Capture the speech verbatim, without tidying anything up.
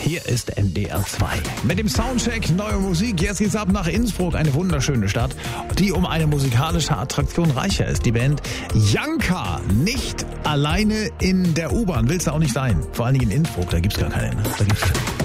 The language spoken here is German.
Hier ist N D R zwei. Mit dem Soundcheck neue Musik. Jetzt geht's ab nach Innsbruck, eine wunderschöne Stadt, die um eine musikalische Attraktion reicher ist. Die Band Janka, nicht alleine in der U-Bahn. Willst du auch nicht sein. Vor allen Dingen in Innsbruck, da gibt's gar keine. Da gibt's